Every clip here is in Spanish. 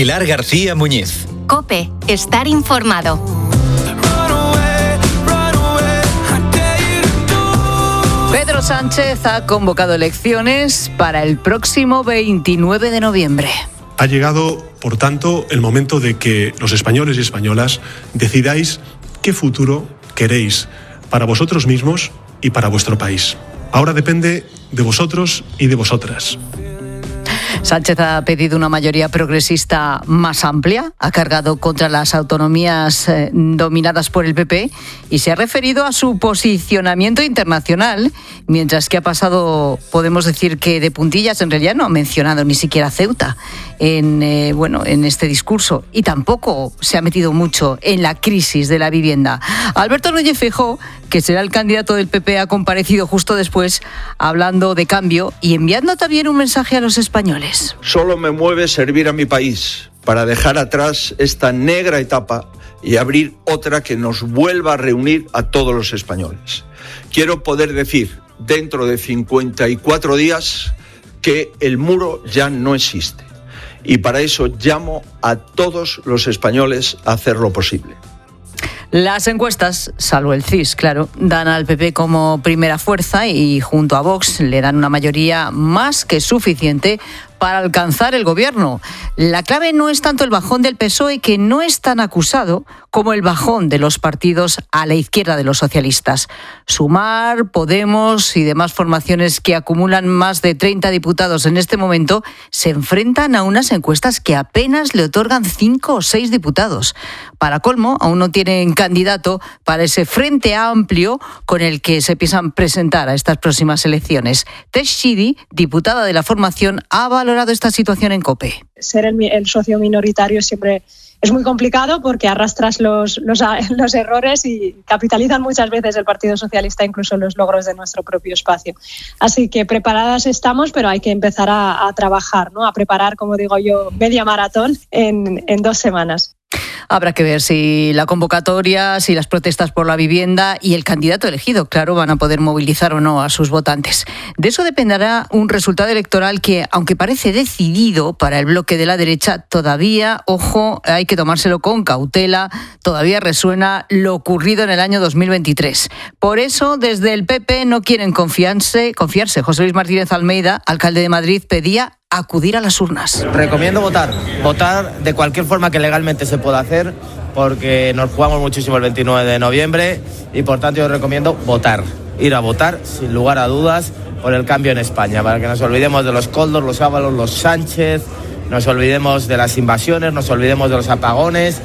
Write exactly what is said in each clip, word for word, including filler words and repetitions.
Pilar García Muñiz. COPE. Estar informado. Pedro Sánchez ha convocado elecciones para el próximo veintinueve de noviembre. Ha llegado, por tanto, el momento de que los españoles y españolas decidáis qué futuro queréis para vosotros mismos y para vuestro país. Ahora depende de vosotros y de vosotras. Sánchez ha pedido una mayoría progresista más amplia, ha cargado contra las autonomías eh, dominadas por el P P y se ha referido a su posicionamiento internacional, mientras que ha pasado, podemos decir que de puntillas, en realidad no ha mencionado ni siquiera Ceuta en, eh, bueno, en este discurso, y tampoco se ha metido mucho en la crisis de la vivienda. Alberto Núñez Feijóo, que será el candidato del P P, ha comparecido justo después hablando de cambio y enviando también un mensaje a los españoles. Solo me mueve servir a mi país para dejar atrás esta negra etapa y abrir otra que nos vuelva a reunir a todos los españoles. Quiero poder decir dentro de cincuenta y cuatro días que el muro ya no existe, y para eso llamo a todos los españoles a hacer lo posible. Las encuestas, salvo el C I S, claro, dan al P P como primera fuerza y junto a Vox le dan una mayoría más que suficiente para alcanzar el gobierno. La clave no es tanto el bajón del P S O E, que no es tan acusado, como el bajón de los partidos a la izquierda de los socialistas. Sumar, Podemos y demás formaciones que acumulan más de treinta diputados en este momento se enfrentan a unas encuestas que apenas le otorgan cinco o seis diputados. Para colmo, aún no tienen candidato para ese frente amplio con el que se piensan presentar a estas próximas elecciones. Tess Chidi, diputada de la formación, ha valorado esta situación en COPE. Ser el, el socio minoritario siempre es muy complicado porque arrastras los, los, los errores y capitalizan muchas veces el Partido Socialista incluso los logros de nuestro propio espacio. Así que preparadas estamos, pero hay que empezar a, a trabajar, ¿no? A preparar, como digo yo, media maratón en, en dos semanas. Habrá que ver si la convocatoria, si las protestas por la vivienda y el candidato elegido, claro, van a poder movilizar o no a sus votantes. De eso dependerá un resultado electoral que, aunque parece decidido para el bloque de la derecha, todavía, ojo, hay que tomárselo con cautela, todavía resuena lo ocurrido en el año dos mil veintitrés. Por eso, desde el P P no quieren confiarse, confiarse. José Luis Martínez Almeida, alcalde de Madrid, pedía acudir a las urnas. Recomiendo votar, votar de cualquier forma que legalmente se pueda hacer, porque nos jugamos muchísimo el veintinueve de noviembre y por tanto yo recomiendo votar, ir a votar sin lugar a dudas por el cambio en España, para que nos olvidemos de los Koldos, los Ábalos, los Sánchez, nos olvidemos de las invasiones, nos olvidemos de los apagones.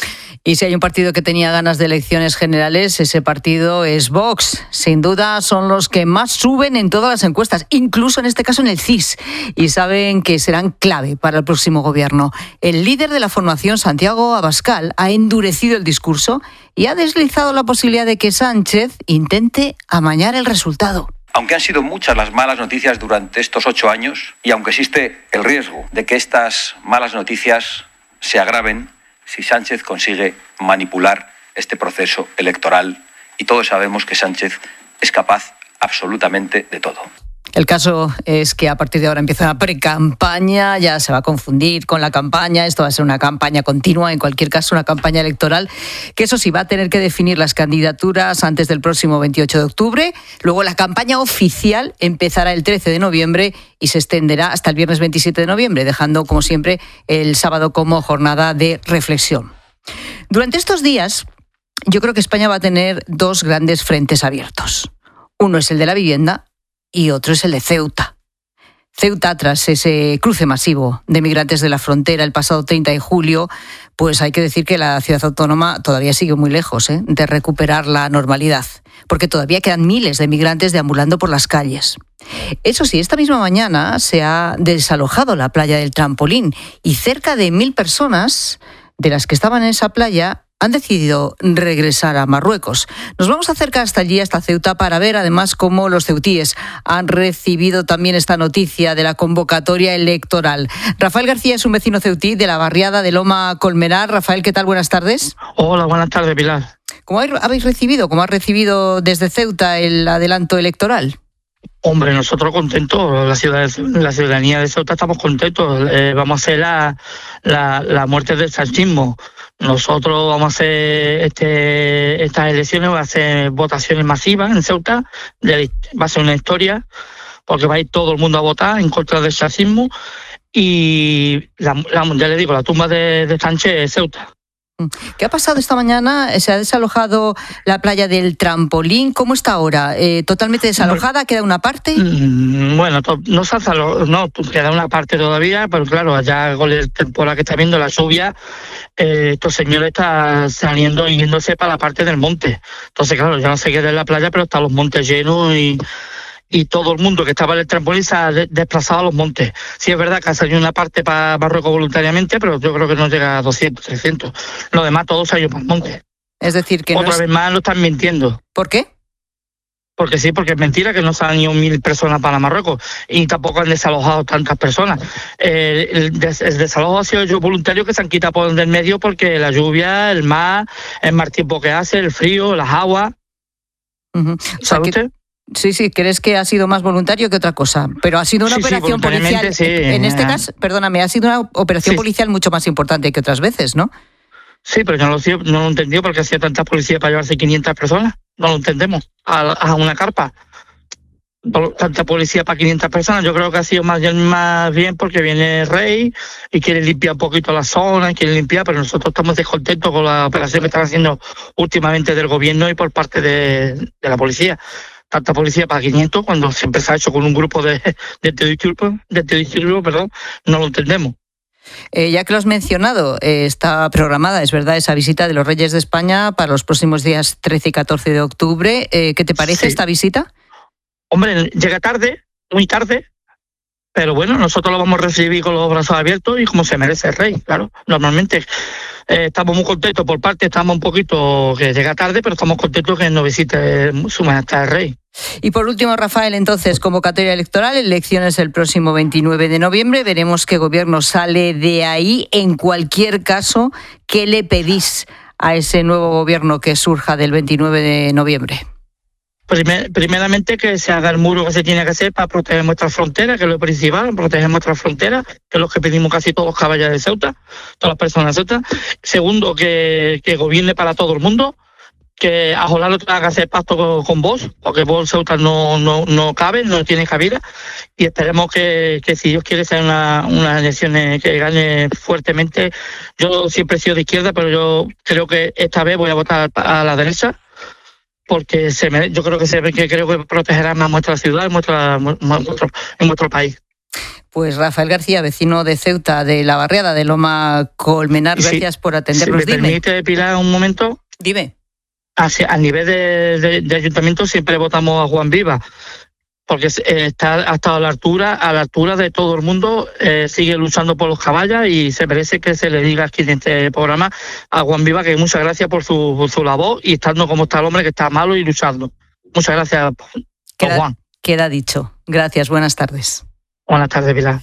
Y si hay un partido que tenía ganas de elecciones generales, ese partido es Vox. Sin duda son los que más suben en todas las encuestas, incluso en este caso en el C I S, y saben que serán clave para el próximo gobierno. El líder de la formación, Santiago Abascal, ha endurecido el discurso y ha deslizado la posibilidad de que Sánchez intente amañar el resultado. Aunque han sido muchas las malas noticias durante estos ocho años, y aunque existe el riesgo de que estas malas noticias se agraven si Sánchez consigue manipular este proceso electoral, y todos sabemos que Sánchez es capaz absolutamente de todo. El caso es que a partir de ahora empieza una pre-campaña, ya se va a confundir con la campaña, esto va a ser una campaña continua, en cualquier caso una campaña electoral, que eso sí, va a tener que definir las candidaturas antes del próximo veintiocho de octubre, luego la campaña oficial empezará el trece de noviembre y se extenderá hasta el viernes veintisiete de noviembre, dejando, como siempre, el sábado como jornada de reflexión. Durante estos días, yo creo que España va a tener dos grandes frentes abiertos. Uno es el de la vivienda y otro es el de Ceuta. Ceuta, tras ese cruce masivo de migrantes de la frontera el pasado treinta de julio, pues hay que decir que la ciudad autónoma todavía sigue muy lejos ¿eh? de recuperar la normalidad, porque todavía quedan miles de migrantes deambulando por las calles. Eso sí, esta misma mañana se ha desalojado la playa del Trampolín y cerca de mil personas de las que estaban en esa playa han decidido regresar a Marruecos. Nos vamos a acercar hasta allí, hasta Ceuta, para ver además cómo los ceutíes han recibido también esta noticia de la convocatoria electoral. Rafael García es un vecino ceutí de la barriada de Loma Colmenar. Rafael, ¿qué tal? Buenas tardes. Hola, buenas tardes, Pilar. ¿Cómo habéis recibido, cómo ha recibido desde Ceuta el adelanto electoral? Hombre, nosotros contentos, la, ciudad, la ciudadanía de Ceuta estamos contentos. Eh, vamos a hacer la, la, la muerte del sanchismo. Nosotros vamos a hacer este, estas elecciones, va a hacer votaciones masivas en Ceuta, de, va a ser una historia, porque va a ir todo el mundo a votar en contra del sanchismo. Y la, la, ya le digo, la tumba de, de Sánchez es Ceuta. ¿Qué ha pasado esta mañana? ¿Se ha desalojado la playa del Trampolín? ¿Cómo está ahora? Eh, ¿Totalmente desalojada? ¿Queda una parte? Bueno, no se ha desalojado, no, queda una parte todavía, pero claro, allá con la temporada que está viendo, la lluvia, eh, estos señores están saliendo y yéndose para la parte del monte. Entonces, claro, ya no se queda en la playa, pero están los montes llenos y... y todo el mundo que estaba en el trampolín se ha desplazado a los montes. Sí es verdad que ha salido una parte para Marruecos voluntariamente, pero yo creo que no llega a doscientos, trescientos. Lo demás todo se ha ido para el monte. Es decir, que Otra no es... vez más lo están mintiendo. ¿Por qué? Porque sí, porque es mentira que no se han ido mil personas para Marruecos y tampoco han desalojado tantas personas. Eh, el, des, el desalojo ha sido yo voluntario que se han quitado por del medio porque la lluvia, el mar, el mal tiempo que hace, el frío, las aguas. Uh-huh. ¿Sabe usted? Sí, sí, crees que ha sido más voluntario que otra cosa, pero ha sido una sí, operación sí, policial. Sí, en este caso, perdóname, ha sido una operación sí. policial mucho más importante que otras veces, ¿no? Sí, pero yo no lo, no lo entendí porque hacía tanta policía para llevarse quinientas personas. No lo entendemos. A, a una carpa. Tanta policía para quinientas personas. Yo creo que ha sido más bien, más bien porque viene el rey y quiere limpiar un poquito la zona, quiere limpiar, pero nosotros estamos descontentos con la operación que están haciendo últimamente del gobierno y por parte de, de la policía. Tanta policía para quinientos cuando siempre se ha hecho con un grupo de, de disturbios, de disturbios, perdón, no lo entendemos. Eh, ya que lo has mencionado, eh, está programada, es verdad, esa visita de los Reyes de España para los próximos días trece y catorce de octubre. Eh, ¿Qué te parece sí. esta visita? Hombre, llega tarde, muy tarde, pero bueno, nosotros lo vamos a recibir con los brazos abiertos y como se merece el rey, claro. Normalmente eh, estamos muy contentos por parte, estamos un poquito que llega tarde, pero estamos contentos que nos visite su majestad el rey. Y por último, Rafael, entonces, convocatoria electoral, elecciones el próximo veintinueve de noviembre, veremos qué gobierno sale de ahí. En cualquier caso, ¿qué le pedís a ese nuevo gobierno que surja del veintinueve de noviembre? Primer, primeramente que se haga el muro que se tiene que hacer para proteger nuestras fronteras, que es lo principal, proteger nuestras fronteras, que es lo que pedimos casi todos los caballeros de Ceuta, todas las personas de Ceuta. Segundo, que, que gobierne para todo el mundo, que a Ojalá no tenga que hacer pacto con, con vos, porque vos Ceuta no, no, no cabe, no tiene cabida, y esperemos que, que si Dios quiere sean una, unas elecciones que gane fuertemente. Yo siempre he sido de izquierda, pero yo creo que esta vez voy a votar a la derecha, porque se me, yo creo que se que creo que protegerá más nuestra ciudad y nuestra, nuestro, en nuestro país. Pues Rafael García, vecino de Ceuta, de la barriada de Loma Colmenar, gracias sí, por atendernos. Si me permite, Pilar, un momento. Dime. Hacia, al nivel de, de, de ayuntamiento siempre votamos a Juan Viva, porque está, ha estado a la altura, a la altura de todo el mundo, eh, sigue luchando por los caballos y se merece que se le diga aquí en este programa a Juan Viva que muchas gracias por su, por su labor y estando como está el hombre que está malo y luchando. Muchas gracias, queda, Juan. Queda dicho. Gracias, buenas tardes. Buenas tardes, Pilar.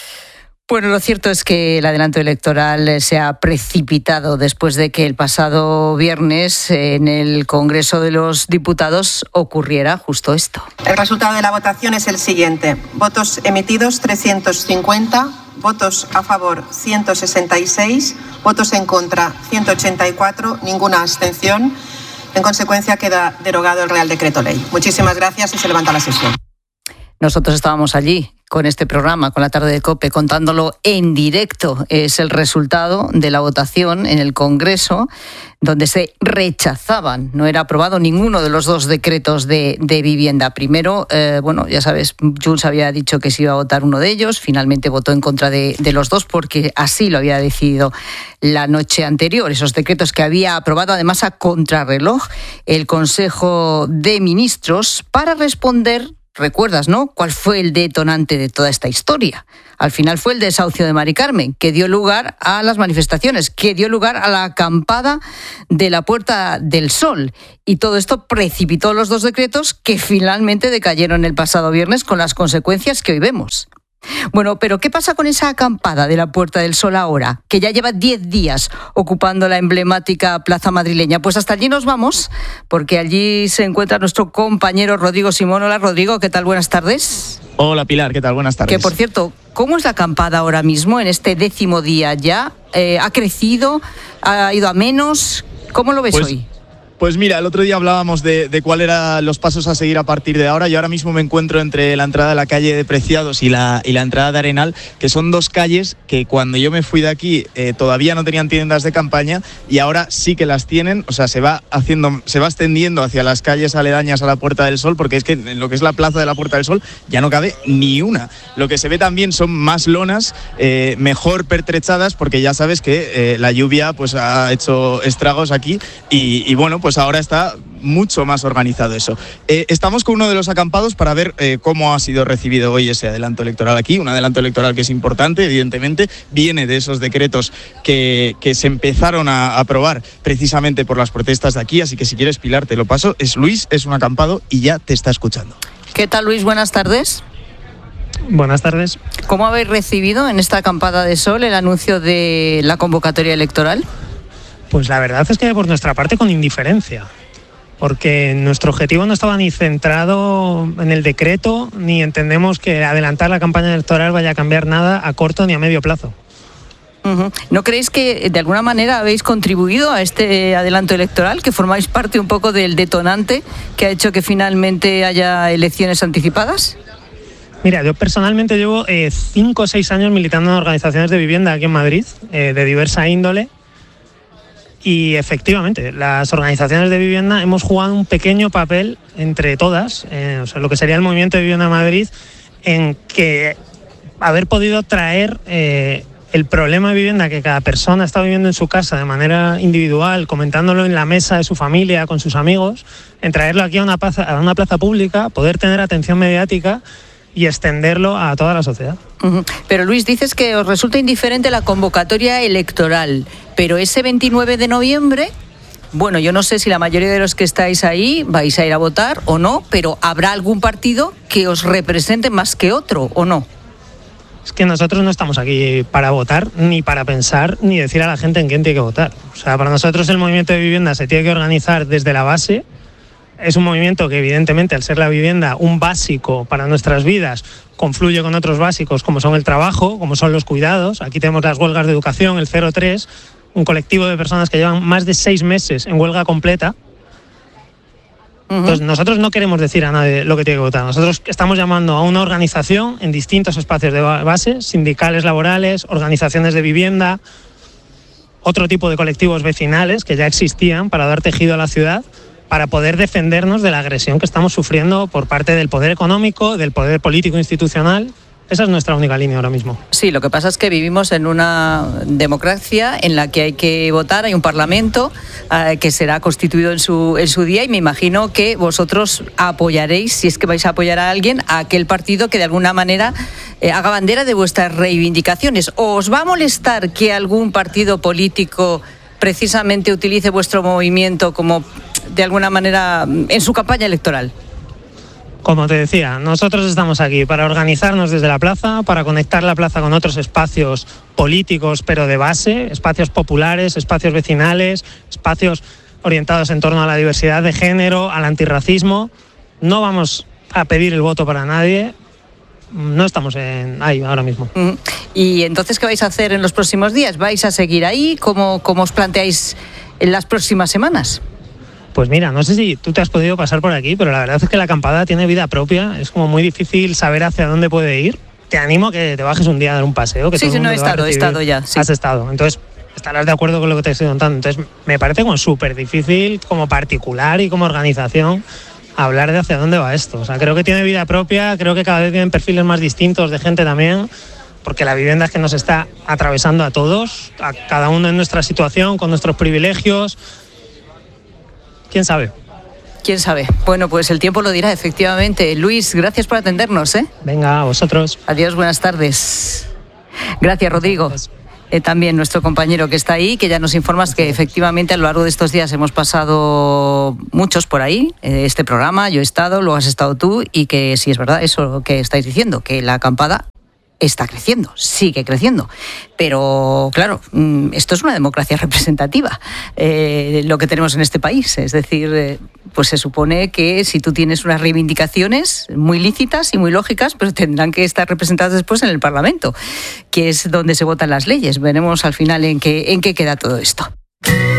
Bueno, lo cierto es que el adelanto electoral se ha precipitado después de que el pasado viernes en el Congreso de los Diputados ocurriera justo esto. El resultado de la votación es el siguiente. Votos emitidos trescientos cincuenta, votos a favor ciento sesenta y seis, votos en contra ciento ochenta y cuatro, ninguna abstención. En consecuencia queda derogado el Real Decreto Ley. Muchísimas gracias y se levanta la sesión. Nosotros estábamos allí con este programa, con la tarde de COPE, contándolo en directo. Es el resultado de la votación en el Congreso, donde se rechazaban, no era aprobado ninguno de los dos decretos de, de vivienda. Primero, eh, bueno, ya sabes, Junts había dicho que se iba a votar uno de ellos, finalmente votó en contra de, de los dos porque así lo había decidido la noche anterior. Esos decretos que había aprobado además a contrarreloj el Consejo de Ministros para responder. ¿Recuerdas, no? ¿Cuál fue el detonante de toda esta historia? Al final fue el desahucio de Mari Carmen, que dio lugar a las manifestaciones, que dio lugar a la acampada de la Puerta del Sol. Y todo esto precipitó los dos decretos que finalmente decayeron el pasado viernes con las consecuencias que hoy vemos. Bueno, pero ¿qué pasa con esa acampada de la Puerta del Sol ahora, que ya lleva diez días ocupando la emblemática plaza madrileña? Pues hasta allí nos vamos, porque allí se encuentra nuestro compañero Rodrigo Simón. Hola, Rodrigo, ¿qué tal? Buenas tardes. Hola, Pilar, ¿qué tal? Buenas tardes. Que, por cierto, ¿cómo es la acampada ahora mismo, en este décimo día ya? Eh, ¿Ha crecido? ¿Ha ido a menos? ¿Cómo lo ves pues... hoy? Pues mira, el otro día hablábamos de, de cuáles eran los pasos a seguir a partir de ahora. Yo ahora mismo me encuentro entre la entrada de la calle de Preciados y la, y la entrada de Arenal, que son dos calles que cuando yo me fui de aquí eh, todavía no tenían tiendas de campaña y ahora sí que las tienen. O sea, se va haciendo, se va extendiendo hacia las calles aledañas a la Puerta del Sol, porque es que en lo que es la plaza de la Puerta del Sol ya no cabe ni una. Lo que se ve también son más lonas, eh, mejor pertrechadas, porque ya sabes que eh, la lluvia pues ha hecho estragos aquí y, y bueno, pues ahora está mucho más organizado eso. Eh, estamos con uno de los acampados para ver eh, cómo ha sido recibido hoy ese adelanto electoral aquí, un adelanto electoral que es importante, evidentemente, viene de esos decretos que, que se empezaron a aprobar precisamente por las protestas de aquí, así que si quieres, Pilar, te lo paso. Es Luis, es un acampado y ya te está escuchando. ¿Qué tal, Luis? Buenas tardes. Buenas tardes. ¿Cómo habéis recibido en esta acampada de sol el anuncio de la convocatoria electoral? Pues la verdad es que por nuestra parte con indiferencia, porque nuestro objetivo no estaba ni centrado en el decreto, ni entendemos que adelantar la campaña electoral vaya a cambiar nada a corto ni a medio plazo. Uh-huh. ¿No creéis que de alguna manera habéis contribuido a este adelanto electoral, que formáis parte un poco del detonante que ha hecho que finalmente haya elecciones anticipadas? Mira, yo personalmente llevo eh, cinco o seis años militando en organizaciones de vivienda aquí en Madrid, eh, de diversa índole. Y efectivamente, las organizaciones de vivienda hemos jugado un pequeño papel entre todas, eh, o sea, lo que sería el Movimiento de Vivienda Madrid, en que haber podido traer eh, el problema de vivienda que cada persona está viviendo en su casa de manera individual, comentándolo en la mesa de su familia, con sus amigos, en traerlo aquí a una plaza, a una plaza pública, poder tener atención mediática y extenderlo a toda la sociedad. Uh-huh. Pero Luis, dices que os resulta indiferente la convocatoria electoral, pero ese veintinueve de noviembre, bueno, yo no sé si la mayoría de los que estáis ahí vais a ir a votar o no, pero ¿habrá algún partido que os represente más que otro o no? Es que nosotros no estamos aquí para votar, ni para pensar, ni decir a la gente en quién tiene que votar. O sea, para nosotros el movimiento de vivienda se tiene que organizar desde la base. Es un movimiento que evidentemente, al ser la vivienda un básico para nuestras vidas, confluye con otros básicos como son el trabajo, como son los cuidados. Aquí tenemos las huelgas de educación, el cero tres, un colectivo de personas que llevan más de seis meses en huelga completa. Uh-huh. Entonces nosotros no queremos decir a nadie lo que tiene que votar. Nosotros estamos llamando a una organización en distintos espacios de base, sindicales, laborales, organizaciones de vivienda, otro tipo de colectivos vecinales que ya existían para dar tejido a la ciudad, para poder defendernos de la agresión que estamos sufriendo por parte del poder económico, del poder político institucional. Esa es nuestra única línea ahora mismo. Sí, lo que pasa es que vivimos en una democracia en la que hay que votar, hay un parlamento eh, que será constituido en su, en su día, y me imagino que vosotros apoyaréis, si es que vais a apoyar a alguien, a aquel partido que de alguna manera eh, haga bandera de vuestras reivindicaciones. ¿O os va a molestar que algún partido político precisamente utilice vuestro movimiento como, de alguna manera, en su campaña electoral? Como te decía, nosotros estamos aquí para organizarnos desde la plaza, para conectar la plaza con otros espacios políticos, pero de base, espacios populares, espacios vecinales, espacios orientados en torno a la diversidad de género, al antirracismo. No vamos a pedir el voto para nadie. No estamos en ahí ahora mismo. ¿Y entonces qué vais a hacer en los próximos días? ¿Vais a seguir ahí? ¿Cómo, cómo os planteáis en las próximas semanas? Pues mira, no sé si tú te has podido pasar por aquí, pero la verdad es que la acampada tiene vida propia. Es como muy difícil saber hacia dónde puede ir. Te animo a que te bajes un día a dar un paseo. Que sí, sí, no he estado, he estado ya. Sí. Has estado. Entonces, estarás de acuerdo con lo que te estoy contando. Entonces, me parece como súper difícil, como particular y como organización, hablar de hacia dónde va esto. O sea, creo que tiene vida propia, creo que cada vez tienen perfiles más distintos de gente también, porque la vivienda es que nos está atravesando a todos, a cada uno en nuestra situación, con nuestros privilegios. ¿Quién sabe? ¿Quién sabe? Bueno, pues el tiempo lo dirá, efectivamente. Luis, gracias por atendernos, ¿eh? Venga, a vosotros. Adiós, buenas tardes. Gracias, Rodrigo. Eh, también nuestro compañero que está ahí, que ya nos informas que efectivamente a lo largo de estos días hemos pasado muchos por ahí, eh, este programa, yo he estado, lo has estado tú, y que sí es verdad eso que estáis diciendo, que la acampada está creciendo, sigue creciendo. Pero, claro, esto es una democracia representativa, eh, lo que tenemos en este país. Es decir, eh, pues se supone que si tú tienes unas reivindicaciones muy lícitas y muy lógicas, pues tendrán que estar representadas después en el Parlamento, que es donde se votan las leyes. Veremos al final en qué, en qué queda todo esto.